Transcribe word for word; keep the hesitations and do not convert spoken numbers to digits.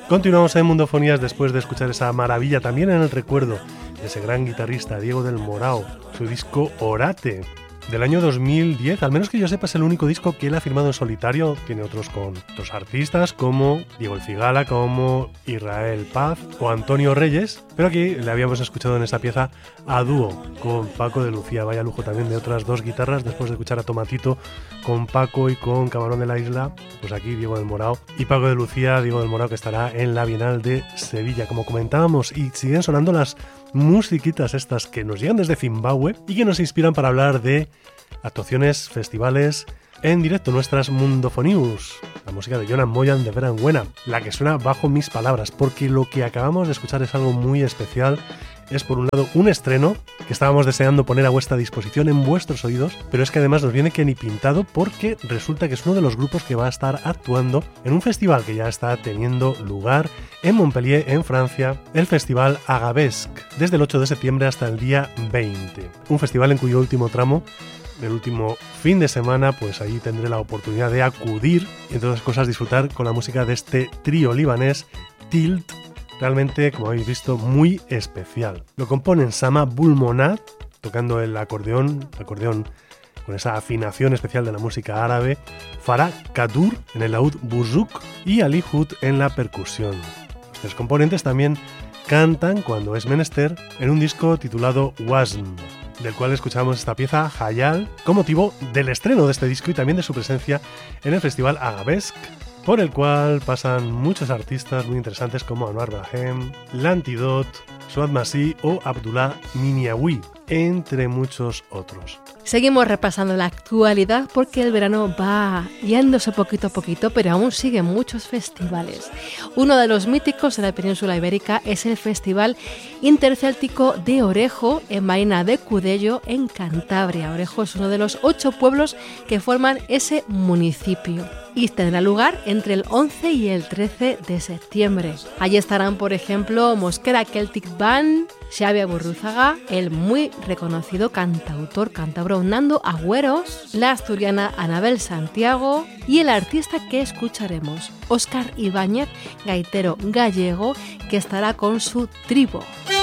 Continuamos en Mundofonías después de escuchar esa maravilla también en el recuerdo de ese gran guitarrista Diego del Morao, su disco Orate, del año dos mil diez, al menos que yo sepa es el único disco que él ha firmado en solitario. Tiene otros con otros artistas como Diego El Cigala, como Israel Paz o Antonio Reyes, pero aquí le habíamos escuchado en esta pieza a dúo con Paco de Lucía. Vaya lujo también de otras dos guitarras después de escuchar a Tomatito con Paco y con Camarón de la Isla. Pues aquí Diego del Morao y Paco de Lucía, Diego del Morao, que estará en la Bienal de Sevilla, como comentábamos, y siguen sonando las musiquitas estas que nos llegan desde Zimbabue y que nos inspiran para hablar de actuaciones, festivales en directo, nuestras Mundofonías. La música de Jonan Moyan de Veran Buena, la que suena bajo mis palabras, porque lo que acabamos de escuchar es algo muy especial. Es por un lado un estreno que estábamos deseando poner a vuestra disposición en vuestros oídos, pero es que además nos viene que ni pintado, porque resulta que es uno de los grupos que va a estar actuando en un festival que ya está teniendo lugar en Montpellier, en Francia, el Festival Agabesque, desde el ocho de septiembre hasta el día veinte. Un festival en cuyo último tramo, el último fin de semana, pues allí tendré la oportunidad de acudir y entre otras cosas disfrutar con la música de este trío libanés Tilt, realmente, como habéis visto, muy especial. Lo componen Sama Bulmonat, tocando el acordeón, acordeón con esa afinación especial de la música árabe, Farah Kadur en el laúd bouzuk y Ali Hood en la percusión. Los tres componentes también cantan cuando es menester en un disco titulado Wazn, del cual escuchamos esta pieza Hayal con motivo del estreno de este disco y también de su presencia en el Festival Agabesque, por el cual pasan muchos artistas muy interesantes como Anwar Brahem, L'Antidote, Souad Masih o Abdullah Miniawi, entre muchos otros. Seguimos repasando la actualidad porque el verano va yéndose poquito a poquito, pero aún siguen muchos festivales. Uno de los míticos de la península ibérica es el Festival Intercéltico de Orejo en Marina de Cudello, en Cantabria. Orejo es uno de los ocho pueblos que forman ese municipio y tendrá lugar entre el once y el trece de septiembre. Allí estarán, por ejemplo, Mosquera Celtic Band, Xavi Aburrúzaga, el muy reconocido cantautor cántabro Nando Agüeros, la asturiana Anabel Santiago y el artista que escucharemos, Óscar Ibáñez, gaitero gallego, que estará con su tribo.